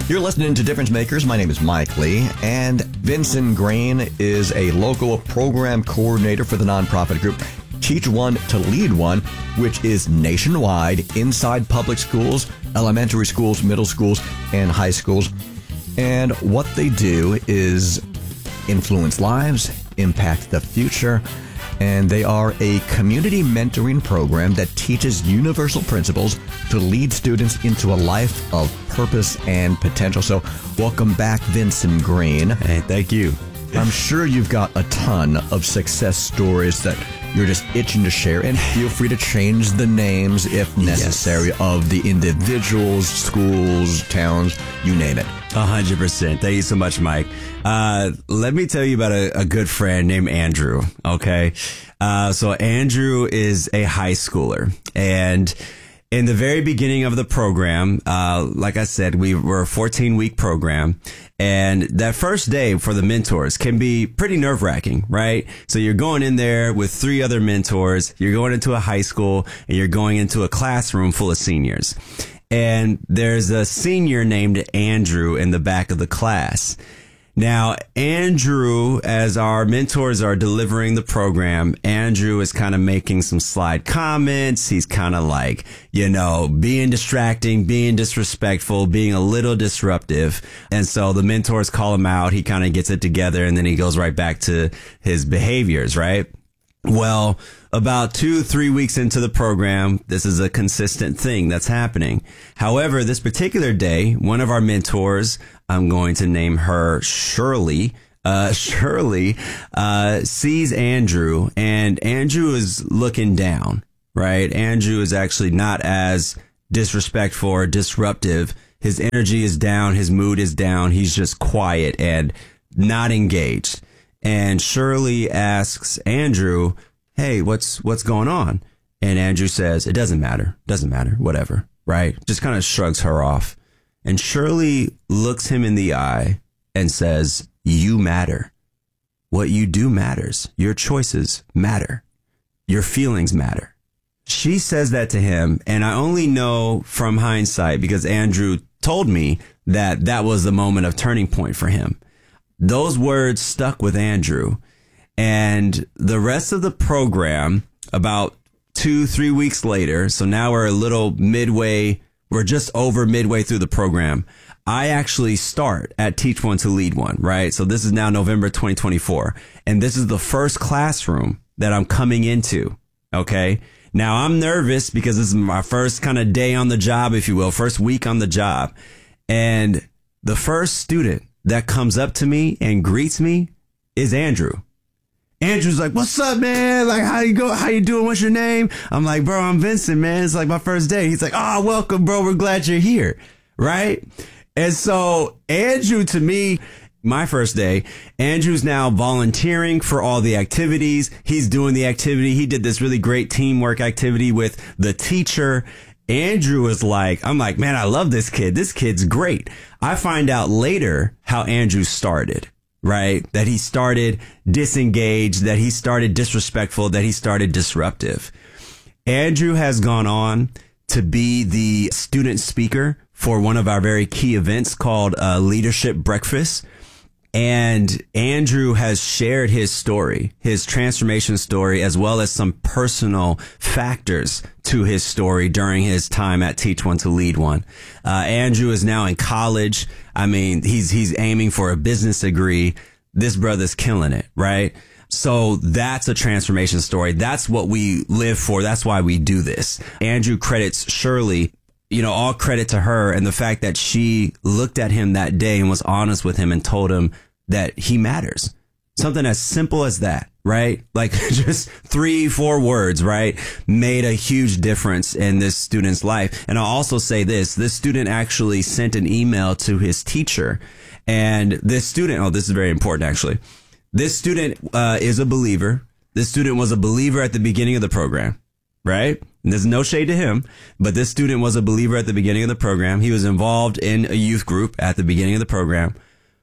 You're listening to Difference Makers. My name is Mike Lee, and Vincent Green is a local program coordinator for the nonprofit group Teach One to Lead One, which is nationwide inside public schools, elementary schools, middle schools, and high schools. And what they do is influence lives, impact the future, and they are a community mentoring program that teaches universal principles to lead students into a life of purpose and potential. So welcome back, Vincent Green. Hey, thank you. I'm sure you've got a ton of success stories that you're just itching to share, and feel free to change the names if necessary of the individuals, schools, towns, you name it. 100%. Thank you so much, Mike. Let me tell you about a good friend named Andrew. Okay. So Andrew is a high schooler, and in the very beginning of the program, like I said, we were a 14-week program, and that first day for the mentors can be pretty nerve-wracking, right? So you're going in there with 3 other mentors, you're going into a high school, and you're going into a classroom full of seniors. And there's a senior named Andrew in the back of the class. Now, Andrew, as our mentors are delivering the program, Andrew is kind of making some slide comments. He's kind of like, being distracting, being disrespectful, being a little disruptive. And so the mentors call him out. He kind of gets it together, and then he goes right back to his behaviors, right? Well, about 2-3 weeks into the program, this is a consistent thing that's happening. However, this particular day, one of our mentors, I'm going to name her Shirley, sees Andrew, and Andrew is looking down, right? Andrew is actually not as disrespectful or disruptive. His energy is down. His mood is down. He's just quiet and not engaged. And Shirley asks Andrew, hey, what's going on? And Andrew says, it doesn't matter, whatever, right? Just kind of shrugs her off. And Shirley looks him in the eye and says, you matter. What you do matters. Your choices matter. Your feelings matter. She says that to him, and I only know from hindsight because Andrew told me that that was the moment of turning point for him. Those words stuck with Andrew, and the rest of the program, about 2-3 weeks later, so now we're we're just over midway through the program. I actually start at Teach One to Lead One, right? So this is now November 2024, and this is the first classroom that I'm coming into, okay? Now I'm nervous because this is my first kind of day on the job, if you will, first week on the job, and the first student that comes up to me and greets me is Andrew. Andrew's like, what's up, man? Like, how you doing? What's your name? I'm like, bro, I'm Vincent, man. It's like my first day. He's like, oh, welcome, bro. We're glad you're here. Right. And so Andrew, to me, my first day, Andrew's now volunteering for all the activities. He's doing the activity. He did this really great teamwork activity with the teacher. Andrew is like, I'm like, man, I love this kid. This kid's great. I find out later how Andrew started, right? That he started disengaged, that he started disrespectful, that he started disruptive. Andrew has gone on to be the student speaker for one of our very key events called Leadership Breakfast. And Andrew has shared his story, his transformation story, as well as some personal factors to his story during his time at Teach One to Lead One. Andrew is now in college. I mean, he's aiming for a business degree. This brother's killing it, right? So that's a transformation story. That's what we live for. That's why we do this. Andrew credits Shirley, all credit to her and the fact that she looked at him that day and was honest with him and told him that he matters. Something as simple as that, right? Like just 3-4 words, right? Made a huge difference in this student's life. And I'll also say this student actually sent an email to his teacher, and this student, this is very important actually. This student is a believer. This student was a believer at the beginning of the program, right? And there's no shade to him, but this student was a believer at the beginning of the program. He was involved in a youth group at the beginning of the program.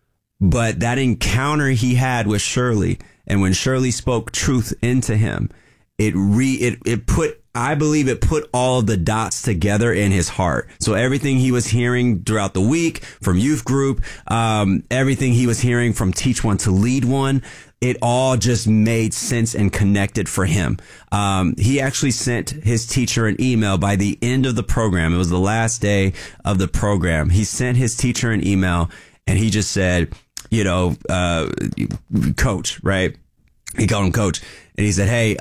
But that encounter he had with Shirley, and when Shirley spoke truth into him, it put I believe it put all the dots together in his heart. So everything he was hearing throughout the week from youth group, everything he was hearing from Teach One to Lead One, it all just made sense and connected for him. He actually sent his teacher an email by the end of the program. It was the last day of the program. He sent his teacher an email and he just said, coach, right? He called him coach. And he said, hey,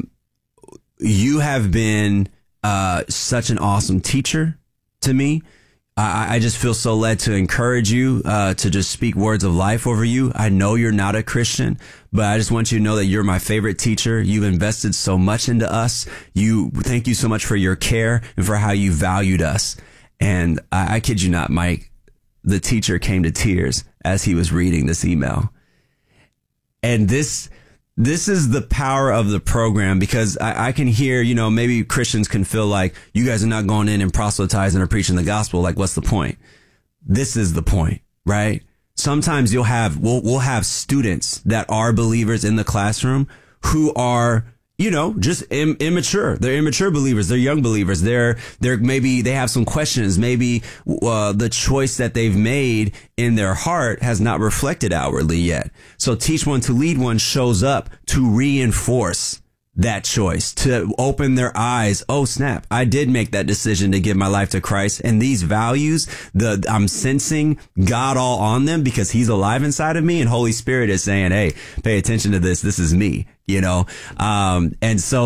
you have been such an awesome teacher to me. I just feel so led to encourage you, to just speak words of life over you. I know you're not a Christian, but I just want you to know that you're my favorite teacher. You've invested so much into us. Thank you so much for your care and for how you valued us. And I kid you not, Mike, the teacher came to tears as he was reading this email. And this is the power of the program, because I can hear, maybe Christians can feel like you guys are not going in and proselytizing or preaching the gospel. Like, what's the point? This is the point, right? Sometimes we'll have students that are believers in the classroom who are, just immature. They're immature believers. They're young believers. Maybe they have some questions. Maybe the choice that they've made in their heart has not reflected outwardly yet. So Teach One to Lead One shows up to reinforce that choice, to open their eyes. Oh, snap. I did make that decision to give my life to Christ. And these values, I'm sensing God all on them because he's alive inside of me. And Holy Spirit is saying, hey, pay attention to this. This is me, and so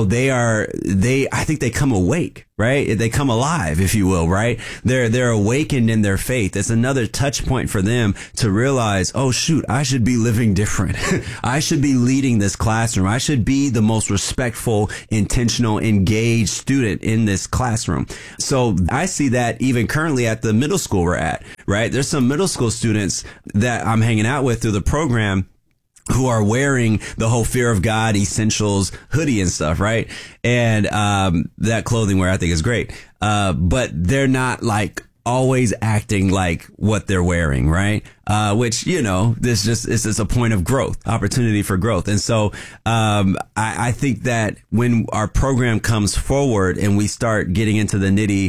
I think they come awake, right? They come alive, if you will, right? They're awakened in their faith. It's another touch point for them to realize, oh, shoot, I should be living different. I should be leading this classroom. I should be the most respectful, intentional, engaged student in this classroom. So I see that even currently at the middle school we're at, right? There's some middle school students that I'm hanging out with through the program who are wearing the whole Fear of God Essentials hoodie and stuff, right? And that clothing wear I think is great. But they're not like always acting like what they're wearing, right? Which, it's just a point of growth, opportunity for growth. And so I think that when our program comes forward and we start getting into the nitty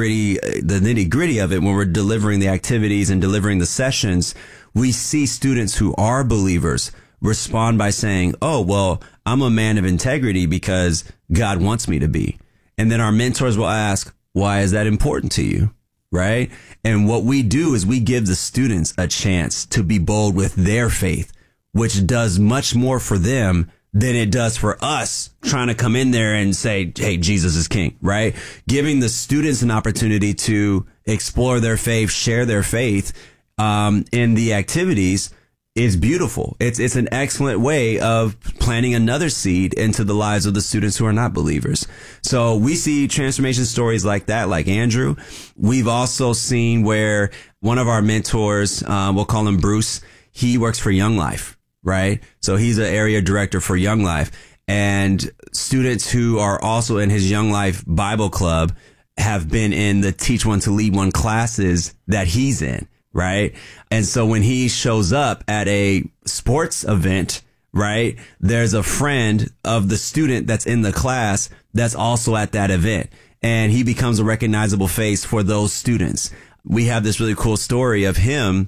gritty of it, when we're delivering the activities and delivering the sessions, we see students who are believers respond by saying, oh, well, I'm a man of integrity because God wants me to be. And then our mentors will ask, why is that important to you? Right? And what we do is we give the students a chance to be bold with their faith, which does much more for them than it does for us trying to come in there and say, hey, Jesus is king, right? Giving the students an opportunity to explore their faith, share their faith, in the activities is beautiful. It's an excellent way of planting another seed into the lives of the students who are not believers. So we see transformation stories like that, like Andrew. We've also seen where one of our mentors, we'll call him Bruce, he works for Young Life, right? So he's an area director for Young Life, and students who are also in his Young Life Bible Club have been in the Teach One to Lead One classes that he's in. Right. And so when he shows up at a sports event, right, there's a friend of the student that's in the class that's also at that event. And he becomes a recognizable face for those students. We have this really cool story of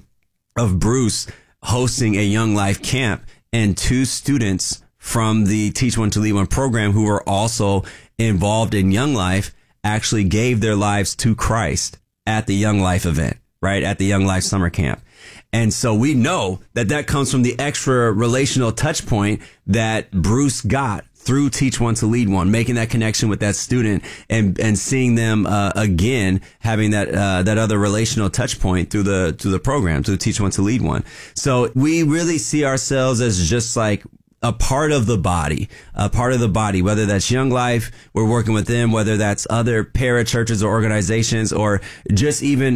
Bruce hosting a Young Life camp, and two students from the Teach One to Lead One program who were also involved in Young Life actually gave their lives to Christ at the Young Life event. Right, at the Young Life summer camp. And so we know that comes from the extra relational touch point that Bruce got through Teach One to Lead One, making that connection with that student and seeing them again having that other relational touch point through the program, through Teach One to Lead One. So we really see ourselves as just like a part of the body, whether that's Young Life, we're working with them, whether that's other parachurches or organizations, or just even,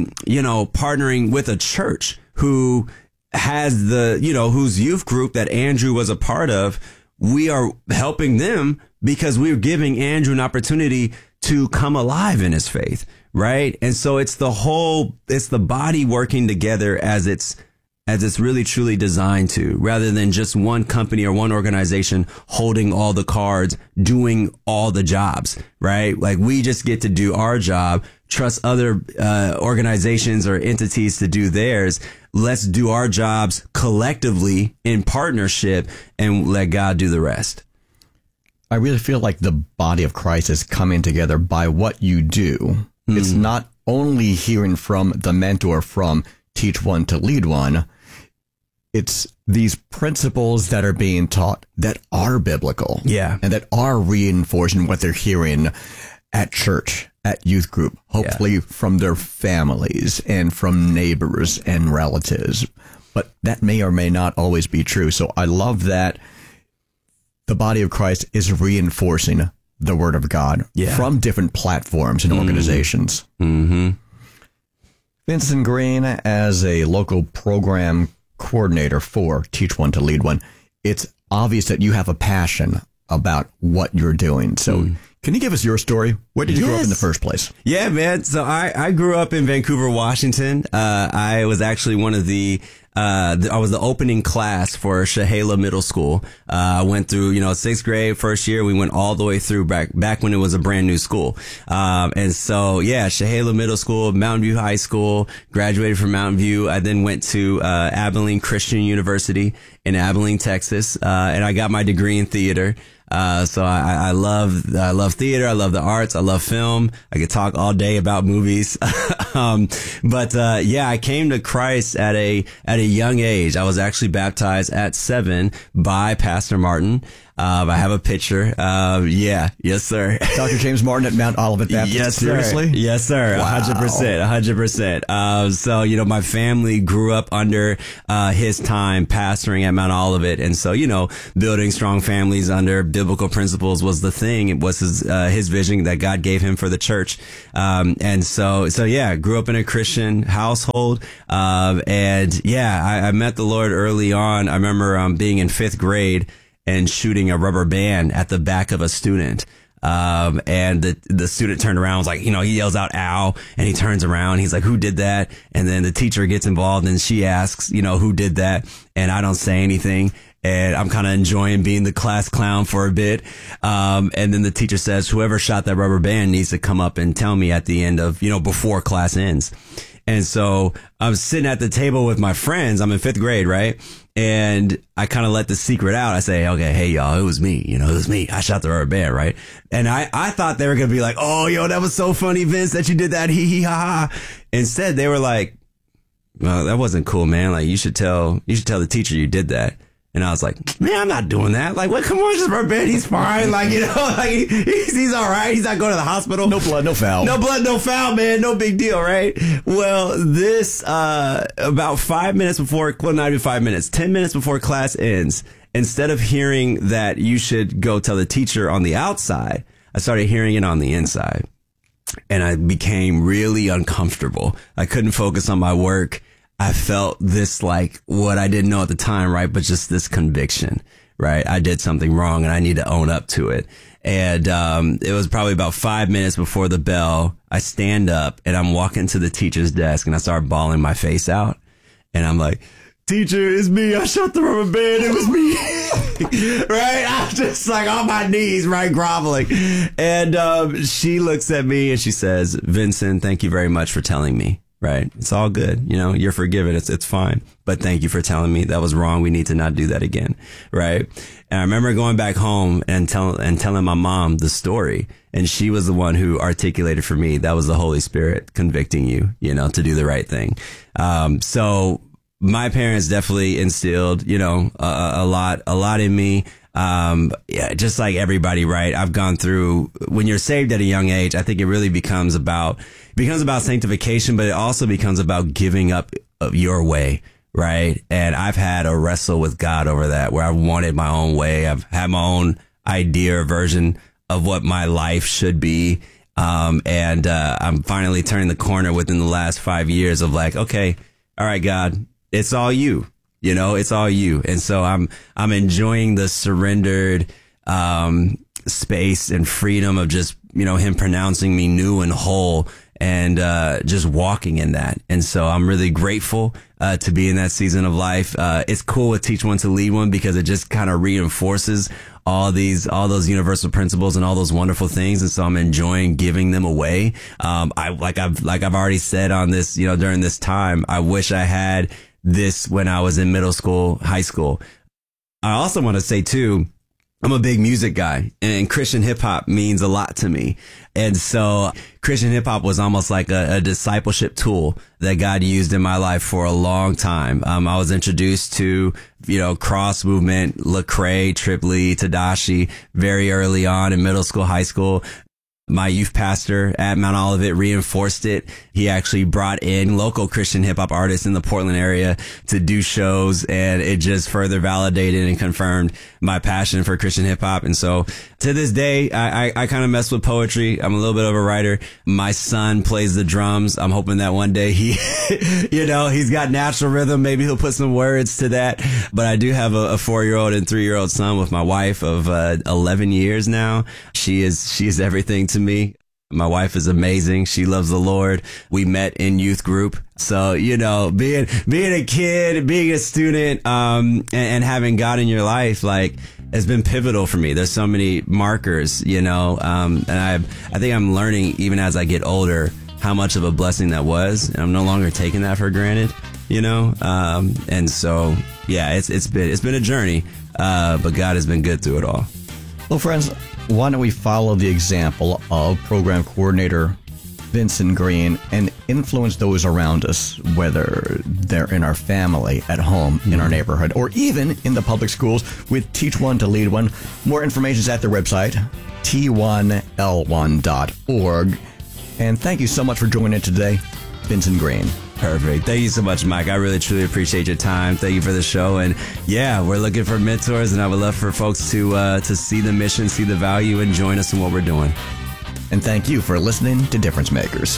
partnering with a church who has whose youth group that Andrew was a part of. We are helping them because we're giving Andrew an opportunity to come alive in his faith. Right. And so it's the body working together as it's as it's really truly designed to, rather than just one company or one organization holding all the cards, doing all the jobs, right? Like we just get to do our job, trust other organizations or entities to do theirs. Let's do our jobs collectively in partnership and let God do the rest. I really feel like the body of Christ is coming together by what you do. It's not only hearing from the mentor from Teach One to Lead One. It's these principles that are being taught that are biblical. Yeah. And that are reinforcing what they're hearing at church, at youth group, hopefully from their families and from neighbors and relatives. But that may or may not always be true. So I love that the body of Christ is reinforcing the word of God from different platforms and organizations. Vincent Green, as a local program coordinator for Teach One to Lead One, it's obvious that you have a passion about what you're doing. So can you give us your story? Where did you grow up in the first place? Yeah, man. So I grew up in Vancouver, Washington. I was actually one of I was the opening class for Chehalis Middle School. I went through, 6th grade, first year. We went all the way through back when it was a brand new school. And so, yeah, Chehalis Middle School, Mountain View High School, graduated from Mountain View. I then went to Abilene Christian University in Abilene, Texas. And I got my degree in theater. So I love theater. I love the arts. I love film. I could talk all day about movies. But I came to Christ at a young age. I was actually baptized at 7 by Pastor Martin. I have a picture. Yes, sir. Dr. James Martin at Mount Olivet Baptist. Yes, sir. Seriously? Yes, sir. Wow. 100%. So, my family grew up under, his time pastoring at Mount Olivet. And so, building strong families under biblical principles was the thing. It was his vision that God gave him for the church. And so, grew up in a Christian household. I met the Lord early on. I remember, being in 5th grade and shooting a rubber band at the back of a student. And the student turned around, was like, he yells out, "Ow," and he turns around. He's like, "Who did that?" And then the teacher gets involved and she asks, who did that? And I don't say anything. And I'm kind of enjoying being the class clown for a bit. And then the teacher says, "Whoever shot that rubber band needs to come up and tell me at the end of, before class ends." And so I'm sitting at the table with my friends. I'm in 5th grade, right? And I kind of let the secret out. I say, "Okay, hey y'all, it was me. It was me. I shot the rubber band," right? And I thought they were going to be like, "Oh, that was so funny, Vince, that you did that. Hee hee ha ha." Instead, they were like, "Well, that wasn't cool, man. Like, you should tell the teacher you did that." And I was like, "Man, I'm not doing that. Like, what? Come on, just rubber band. He's fine. Like, like he's all right. He's not going to the hospital. No blood, no foul. No blood, no foul, man. No big deal, right?" Well, this, about 5 minutes before, well, not even 5 minutes, 10 minutes before class ends, instead of hearing that you should go tell the teacher on the outside, I started hearing it on the inside. And I became really uncomfortable. I couldn't focus on my work. I felt this, like, what I didn't know at the time, right? But just this conviction, right? I did something wrong and I need to own up to it. And it was probably about 5 minutes before the bell. I stand up and I'm walking to the teacher's desk and I start bawling my face out. And I'm like, "Teacher, it's me. I shot the rubber band. It was me." Right? I'm just like on my knees, right? Groveling. And she looks at me and she says, "Vincent, thank you very much for telling me." Right. It's all good. You're forgiven. It's fine. But thank you for telling me that was wrong. We need to not do that again. Right. And I remember going back home and telling my mom the story. And she was the one who articulated for me that was the Holy Spirit convicting you, to do the right thing. So my parents definitely instilled, a lot in me. Just like everybody, right? I've gone through, when you're saved at a young age, I think it really becomes about sanctification, but it also becomes about giving up of your way, right? And I've had a wrestle with God over that, where I've wanted my own way. I've had my own idea or version of what my life should be. I'm finally turning the corner within the last 5 years of like, okay, all right, God, it's all you. It's all you. And so I'm enjoying the surrendered, space and freedom of just, him pronouncing me new and whole and just walking in that. And so I'm really grateful to be in that season of life. It's cool with Teach One to Lead One because it just kind of reinforces all those universal principles and all those wonderful things. And so I'm enjoying giving them away. I've already said on this, during this time, I wish I had this when I was in middle school, high school. I also want to say too, I'm a big music guy, and Christian hip hop means a lot to me. And so Christian hip hop was almost like a discipleship tool that God used in my life for a long time. I was introduced to, Cross Movement, Lecrae, Trip Lee, Tadashi very early on in middle school, high school. My youth pastor at Mount Olivet reinforced it. He actually brought in local Christian hip hop artists in the Portland area to do shows, and it just further validated and confirmed my passion for Christian hip hop. And so to this day, I kind of mess with poetry. I'm a little bit of a writer. My son plays the drums. I'm hoping that one day he, he's got natural rhythm. Maybe he'll put some words to that. But I do have a 4-year-old and 3-year-old son with my wife of 11 years now. She is everything to me. My wife is amazing. She loves the Lord. We met in youth group. So, being a kid, being a student, and having God in your life, has been pivotal for me. There's so many markers, and I think I'm learning even as I get older how much of a blessing that was. And I'm no longer taking that for granted, and so, yeah, it's been a journey, but God has been good through it all. Well, friends, why don't we follow the example of program coordinator Vincent Green and influence those around us, whether they're in our family, at home, in our neighborhood, or even in the public schools with Teach One to Lead One. More information is at their website, t1l1.org. And thank you so much for joining us today, Vincent Green. Perfect. Thank you so much, Mike. I really, truly appreciate your time. Thank you for the show. And yeah, we're looking for mentors, and I would love for folks to see the mission, see the value, and join us in what we're doing. And thank you for listening to Difference Makers.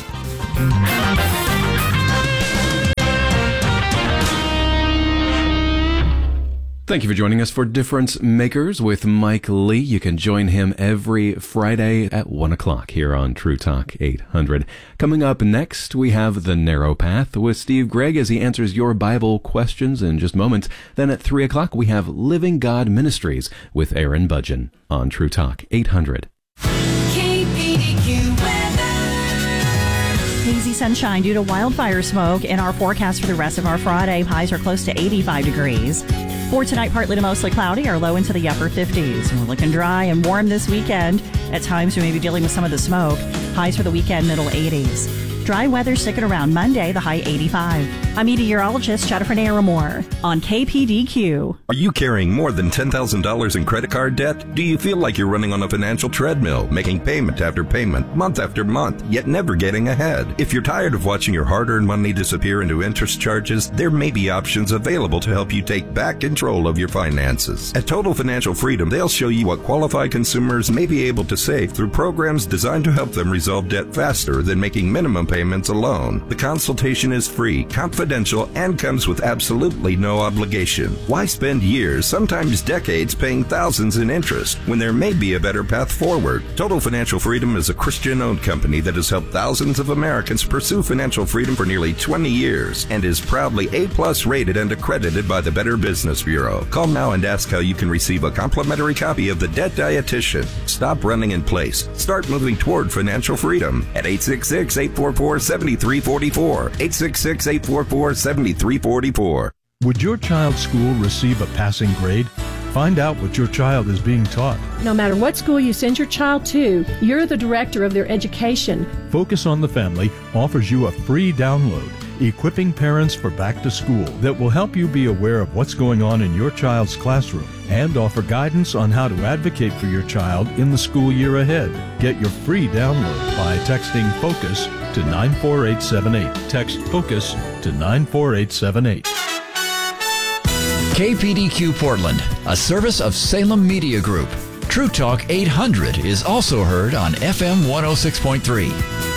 Thank you for joining us for Difference Makers with Mike Lee. You can join him every Friday at 1 o'clock here on True Talk 800. Coming up next, we have The Narrow Path with Steve Gregg as he answers your Bible questions in just moments. Then at 3 o'clock, we have Living God Ministries with Aaron Budgen on True Talk 800. Hazy sunshine due to wildfire smoke in our forecast for the rest of our Friday. Highs are close to 85 degrees. For tonight, partly to mostly cloudy or low into the upper 50s. We're looking dry and warm this weekend. At times, we may be dealing with some of the smoke. Highs for the weekend, middle 80s. Dry weather sticking around Monday, the high 85. I'm meteorologist Jennifer Naramore on KPDQ. Are you carrying more than $10,000 in credit card debt? Do you feel like you're running on a financial treadmill, making payment after payment, month after month, yet never getting ahead? If you're tired of watching your hard-earned money disappear into interest charges, there may be options available to help you take back control of your finances. At Total Financial Freedom, they'll show you what qualified consumers may be able to save through programs designed to help them resolve debt faster than making minimum payments alone. The consultation is free, confidential, and comes with absolutely no obligation. Why spend years, sometimes decades, paying thousands in interest when there may be a better path forward? Total Financial Freedom is a Christian-owned company that has helped thousands of Americans pursue financial freedom for nearly 20 years and is proudly A+ rated and accredited by the Better Business Bureau. Call now and ask how you can receive a complimentary copy of The Debt Dietitian. Stop running in place. Start moving toward financial freedom at 866-844-7344. 866-844-7344. Would your child's school receive a passing grade? Find out what your child is being taught. No matter what school you send your child to, you're the director of their education. Focus on the Family offers you a free download, Equipping Parents for Back to School, that will help you be aware of what's going on in your child's classroom and offer guidance on how to advocate for your child in the school year ahead. Get your free download by texting FOCUS to 94878. Text FOCUS to 94878. KPDQ Portland, a service of Salem Media Group. True Talk 800 is also heard on FM 106.3.